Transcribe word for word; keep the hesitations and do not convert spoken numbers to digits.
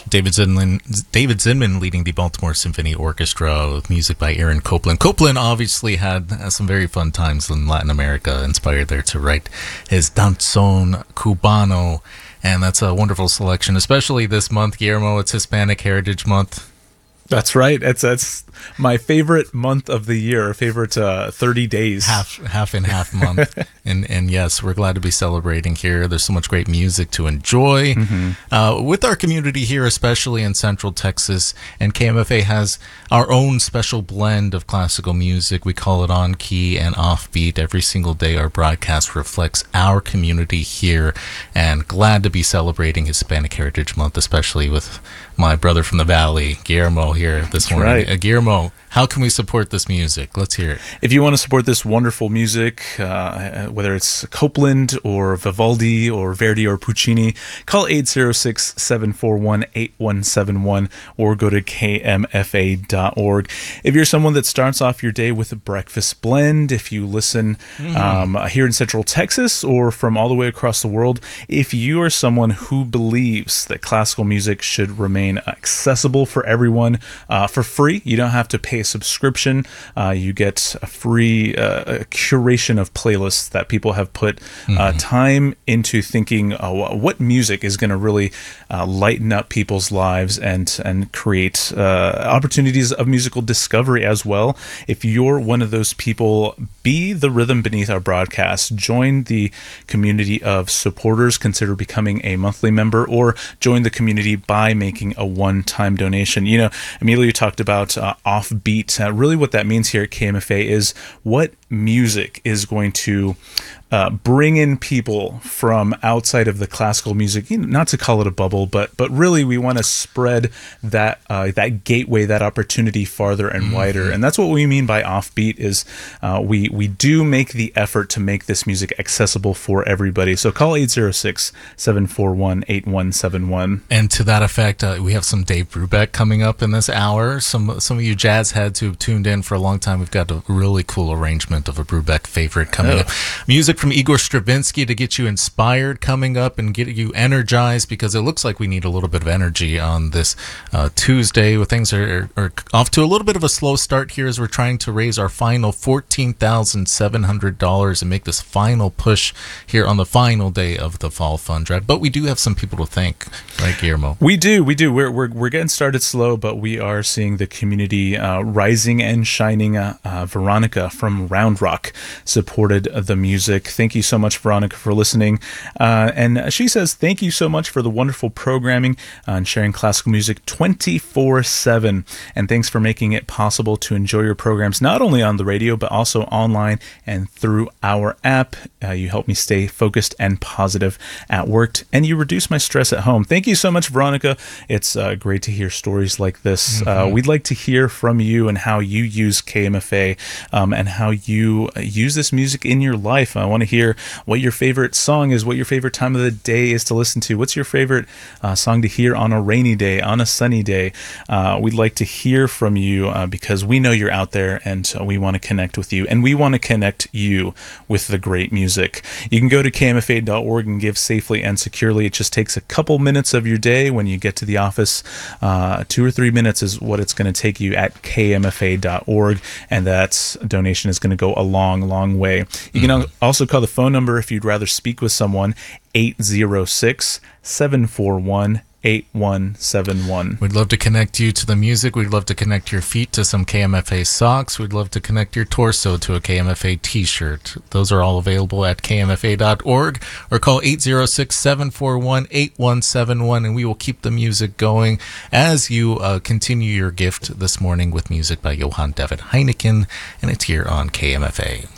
David Zinman, David Zinman leading the Baltimore Symphony Orchestra with music by Aaron Copland. Copland obviously had uh, some very fun times in Latin America, inspired there to write his Danzón Cubano, and that's a wonderful selection, especially this month, Guillermo. It's Hispanic Heritage Month. That's right. It's that's my favorite month of the year, favorite uh, thirty days. Half half and half month. and and yes, we're glad to be celebrating here. There's so much great music to enjoy mm-hmm. uh, with our community here, especially in Central Texas. And K M F A has our own special blend of classical music. We call it On Key and Offbeat. Every single day our broadcast reflects our community here, and glad to be celebrating Hispanic Heritage Month, especially with my brother from the Valley, Guillermo, here this That's morning. Right. Uh, Guillermo, how can we support this music? Let's hear it. If you want to support this wonderful music, uh, whether it's Copland or Vivaldi or Verdi or Puccini, call eight zero six, seven four one, eight one seven one or go to K M F A dot org. If you're someone that starts off your day with a breakfast blend, if you listen mm-hmm. um, here in Central Texas or from all the way across the world, if you are someone who believes that classical music should remain accessible for everyone uh, for free, you don't have to pay a subscription. Uh, you get a free uh, a curation of playlists that people have put mm-hmm. uh, time into thinking uh, what music is going to really uh, lighten up people's lives and and create uh, opportunities of musical discovery as well. If you're one of those people, be the rhythm beneath our broadcast. Join the community of supporters. Consider becoming a monthly member, or join the community by making a one-time donation. You know, Emilio talked about uh, offbeat. Uh, really what that means here at K M F A is what music is going to uh, bring in people from outside of the classical music, you know, not to call it a bubble, but but really we want to spread that uh, that gateway, that opportunity farther and mm-hmm. wider. And that's what we mean by offbeat is uh, we, we do make the effort to make this music accessible for everybody. So call eight zero six, seven four one, eight one seven one. And to that effect, uh, we have some Dave Brubeck coming up in this hour. Some some of you jazz heads who've tuned in for a long time, we've got a really cool arrangement of a Brubeck favorite coming oh. up. Music from Igor Stravinsky to get you inspired coming up and get you energized, because it looks like we need a little bit of energy on this uh, Tuesday, where things are, are off to a little bit of a slow start here as we're trying to raise our final fourteen thousand seven hundred dollars and make this final push here on the final day of the Fall Fund Drive. But we do have some people to thank, right, Guillermo? We do, we do. We're we're, we're getting started slow, but we are seeing the community uh, rising and shining. Uh, uh, Veronica from Round Rock supported the music. Thank you so much, Veronica, for listening. Uh, and she says, thank you so much for the wonderful programming uh, and sharing classical music twenty-four seven. And thanks for making it possible to enjoy your programs, not only on the radio, but also online and through our app. Uh, you help me stay focused and positive at work, and you reduce my stress at home. Thank you so much, Veronica. It's uh, great to hear stories like this. Mm-hmm. Uh, we'd like to hear from you and how you use K M F A um, and how you use this music in your life. I want to hear what your favorite song is, what your favorite time of the day is to listen to. What's your favorite uh, song to hear on a rainy day, on a sunny day? Uh, we'd like to hear from you uh, because we know you're out there, and uh, we want to connect with you, and we want to connect you with the great music. You can go to K M F A dot org and give safely and securely. It just takes a couple minutes of your day when you get to the office. Uh, two or three minutes is what it's going to take you at K M F A dot org, and that donation is going to go a long, long way. You can mm-hmm. also call the phone number if you'd rather speak with someone, eight zero six, seven four one, eight one seven one. We'd love to connect you to the music. We'd love to connect your feet to some K M F A socks. We'd love to connect your torso to a K M F A t-shirt. Those are all available at K M F A dot org, or call eight zero six, seven four one, eight one seven one, and we will keep the music going as you uh, continue your gift this morning with music by Johann David Heineken, and it's here on K M F A.